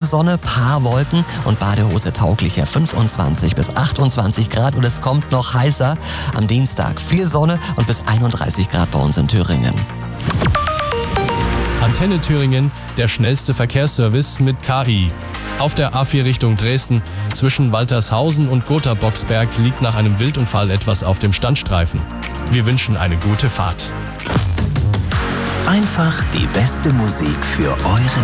Sonne, paar Wolken und Badehose tauglicher 25 bis 28 Grad und es kommt noch heißer. Am Dienstag viel Sonne und bis 31 Grad bei uns in Thüringen. Antenne Thüringen, der schnellste Verkehrsservice mit KI. Auf der A4 Richtung Dresden zwischen Waltershausen und Gotha-Boxberg liegt nach einem Wildunfall etwas auf dem Standstreifen. Wir wünschen eine gute Fahrt. Einfach die beste Musik für eure